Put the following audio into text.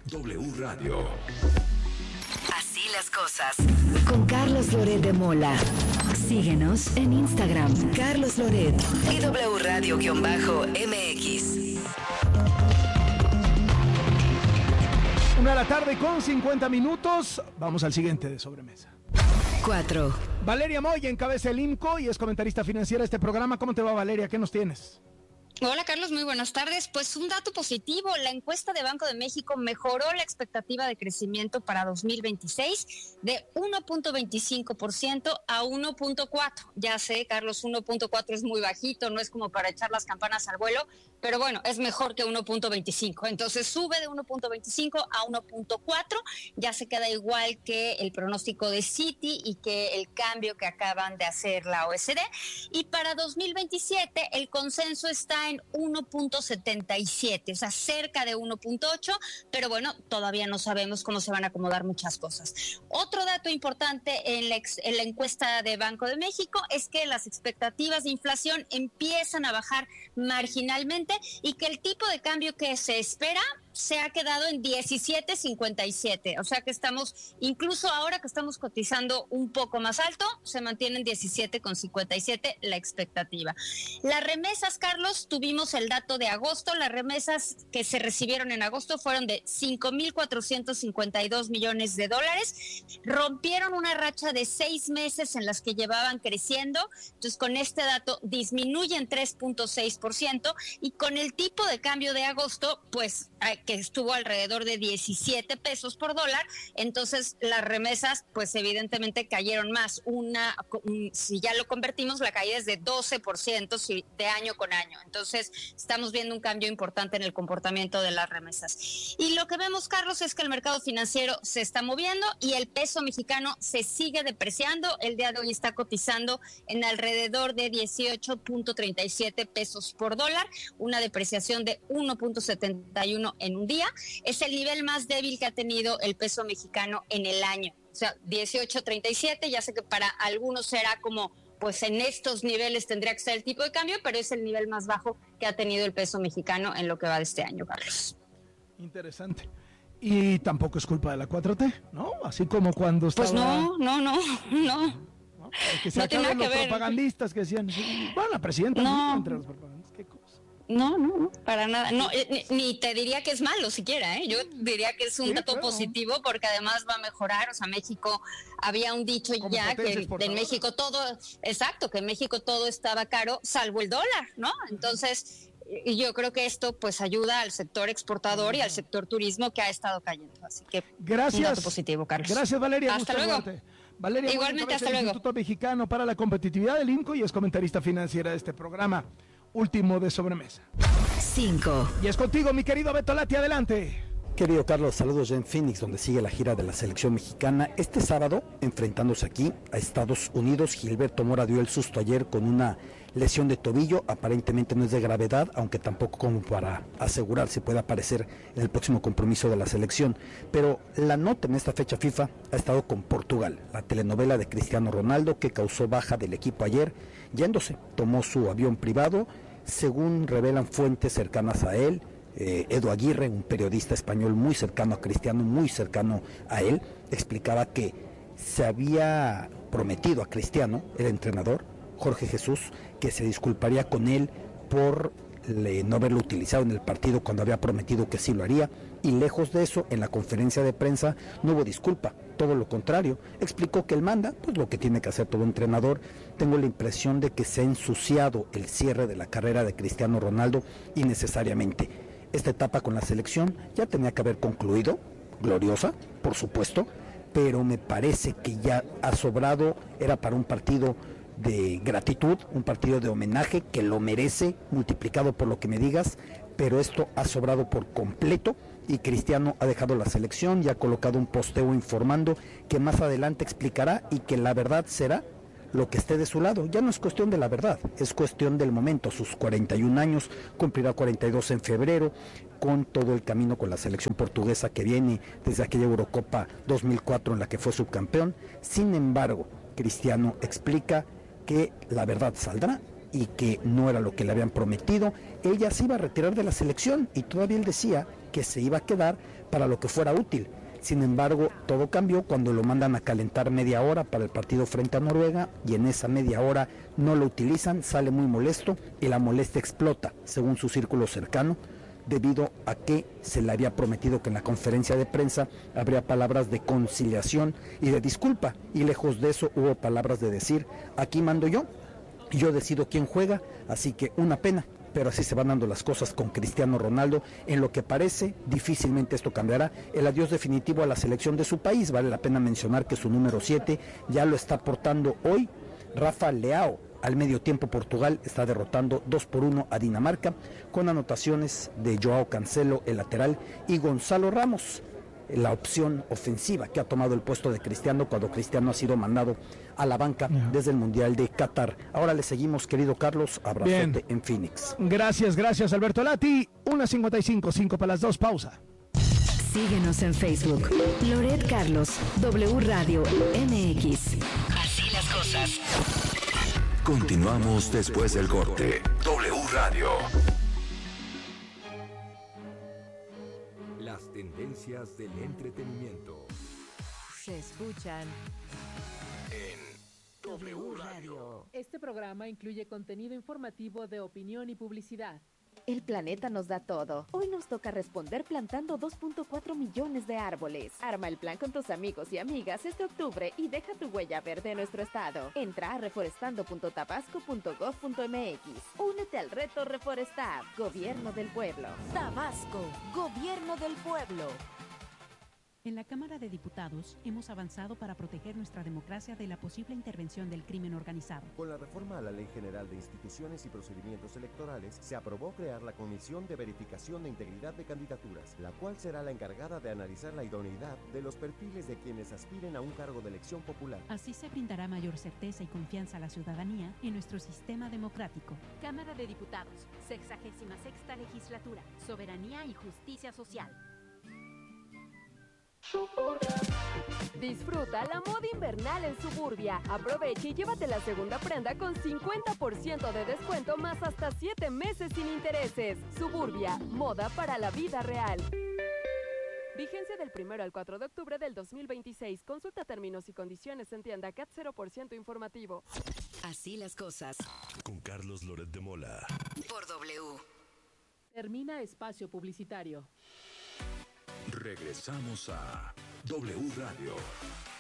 W Radio. Así las cosas. Con Carlos Loret de Mola. Síguenos en Instagram, Carlos Loret. Y W Radio-MX. 1:50 p.m. Vamos al siguiente de sobremesa. 4. Valeria Moya encabeza el IMCO y es comentarista financiera de este programa. ¿Cómo te va, Valeria? ¿Qué nos tienes? Hola Carlos, muy buenas tardes. Pues un dato positivo, la encuesta de Banco de México mejoró la expectativa de crecimiento para 2026 de 1.25% a 1.4%. Ya sé, Carlos, 1.4 es muy bajito, no es como para echar las campanas al vuelo, pero bueno, es mejor que 1.25. Entonces sube de 1.25 a 1.4, ya se queda igual que el pronóstico de Citi y que el cambio que acaban de hacer la OECD. Y para 2027 el consenso está en 1.77, o sea, cerca de 1.8, pero bueno, todavía no sabemos cómo se van a acomodar muchas cosas. Otro dato importante en la encuesta de Banco de México es que las expectativas de inflación empiezan a bajar marginalmente y que el tipo de cambio que se espera se ha quedado en 17.57, o sea que estamos, incluso ahora que estamos cotizando un poco más alto, se mantiene en 17.57 la expectativa. Las remesas, Carlos, tuvimos el dato de agosto, las remesas que se recibieron en agosto fueron de 5.452 millones de dólares, rompieron una racha de 6 meses en las que llevaban creciendo, entonces con este dato disminuyen 3.6% y con el tipo de cambio de agosto, pues que estuvo alrededor de 17 pesos por dólar, entonces las remesas pues evidentemente cayeron más, si ya lo convertimos la caída es de 12% de año con año, entonces estamos viendo un cambio importante en el comportamiento de las remesas. Y lo que vemos, Carlos, es que el mercado financiero se está moviendo y el peso mexicano se sigue depreciando, el día de hoy está cotizando en alrededor de 18.37 pesos por dólar, una depreciación de 1.71 en un día, es el nivel más débil que ha tenido el peso mexicano en el año, o sea, 18.37, ya sé que para algunos será como, pues en estos niveles tendría que ser el tipo de cambio, pero es el nivel más bajo que ha tenido el peso mexicano en lo que va de este año, Carlos. Interesante. Y tampoco es culpa de la 4T, ¿no? Así como cuando estaba... Pues no. Que se no tiene acaban nada los que ver. propagandistas que decían, bueno, la presidenta no entre los propagandistas, qué cosa. No, para nada. No, ni te diría que es malo siquiera, ¿eh? Yo diría que es un dato positivo porque además va a mejorar. O sea, México, había un dicho como ya que en México todo, exacto, que en México todo estaba caro, salvo el dólar, ¿no? Entonces, y yo creo que esto pues ayuda al sector exportador y al sector turismo que ha estado cayendo. Así que gracias. Un dato positivo, Carlos. Gracias, Valeria. Hasta luego. Valeria, igualmente, hasta luego. Instituto Mexicano para la Competitividad del INCO y es comentarista financiera de este programa. Último de sobremesa. 5. Y es contigo, mi querido Beto Lati, adelante. Querido Carlos, saludos ya en Phoenix, donde sigue la gira de la selección mexicana. Este sábado, enfrentándose aquí a Estados Unidos, Gilberto Mora dio el susto ayer con una lesión de tobillo. Aparentemente no es de gravedad, aunque tampoco como para asegurar si puede aparecer en el próximo compromiso de la selección. Pero la nota en esta fecha FIFA ha estado con Portugal, la telenovela de Cristiano Ronaldo que causó baja del equipo ayer, yéndose. Tomó su avión privado, según revelan fuentes cercanas a él. Edu Aguirre, un periodista español muy cercano a Cristiano, muy cercano a él, explicaba que se había prometido a Cristiano, el entrenador, Jorge Jesús, que se disculparía con él por no haberlo utilizado en el partido cuando había prometido que sí lo haría, y lejos de eso, en la conferencia de prensa no hubo disculpa, todo lo contrario, explicó que él manda, pues lo que tiene que hacer todo entrenador. Tengo la impresión de que se ha ensuciado el cierre de la carrera de Cristiano Ronaldo innecesariamente. Esta etapa con la selección ya tenía que haber concluido, gloriosa, por supuesto, pero me parece que ya ha sobrado, era para un partido de gratitud, un partido de homenaje que lo merece, multiplicado por lo que me digas, pero esto ha sobrado por completo y Cristiano ha dejado la selección y ha colocado un posteo informando que más adelante explicará y que la verdad será lo que esté de su lado. Ya no es cuestión de la verdad, es cuestión del momento. Sus 41 años, cumplirá 42 en febrero, con todo el camino con la selección portuguesa que viene desde aquella Eurocopa 2004 en la que fue subcampeón. Sin embargo, Cristiano explica que la verdad saldrá y que no era lo que le habían prometido, ella se iba a retirar de la selección y todavía él decía que se iba a quedar para lo que fuera útil. Sin embargo, todo cambió cuando lo mandan a calentar media hora para el partido frente a Noruega y en esa media hora no lo utilizan, sale muy molesto y la molestia explota, según su círculo cercano, debido a que se le había prometido que en la conferencia de prensa habría palabras de conciliación y de disculpa, y lejos de eso hubo palabras de decir, aquí mando yo decido quién juega, así que una pena, pero así se van dando las cosas con Cristiano Ronaldo. En lo que parece, difícilmente esto cambiará. El adiós definitivo a la selección de su país, vale la pena mencionar que su número 7 ya lo está portando hoy Rafa Leao. Al medio tiempo Portugal está derrotando 2-1 a Dinamarca, con anotaciones de Joao Cancelo, el lateral, y Gonzalo Ramos, la opción ofensiva que ha tomado el puesto de Cristiano cuando Cristiano ha sido mandado a la banca desde el Mundial de Qatar. Ahora le seguimos, querido Carlos, abrazote en Phoenix. Gracias Alberto Lati. 1:55, 5 para las 2, pausa. Síguenos en Facebook. Loret Carlos, W Radio MX. Así las cosas. Continuamos después del corte. W Radio. Las tendencias del entretenimiento Se escuchan en W Radio. Este programa incluye contenido informativo de opinión y publicidad. El planeta nos da todo. Hoy nos toca responder plantando 2.4 millones de árboles. Arma el plan con tus amigos y amigas este octubre y deja tu huella verde en nuestro estado. Entra a reforestando.tabasco.gov.mx. Únete al reto Reforestar. Gobierno del Pueblo. Tabasco, Gobierno del Pueblo. En la Cámara de Diputados hemos avanzado para proteger nuestra democracia de la posible intervención del crimen organizado. Con la reforma a la Ley General de Instituciones y Procedimientos Electorales, se aprobó crear la Comisión de Verificación de Integridad de Candidaturas, la cual será la encargada de analizar la idoneidad de los perfiles de quienes aspiren a un cargo de elección popular. Así se brindará mayor certeza y confianza a la ciudadanía en nuestro sistema democrático. Cámara de Diputados, 66ª Legislatura, Soberanía y Justicia Social. Disfruta la moda invernal en Suburbia. Aprovecha y llévate la segunda prenda con 50% de descuento más hasta 7 meses sin intereses. Suburbia, moda para la vida real. Vigencia del 1 al 4 de octubre del 2026. Consulta términos y condiciones en tienda CAT 0% informativo. Así las cosas. Con Carlos Loret de Mola. Por W. Termina espacio publicitario. Regresamos a W Radio.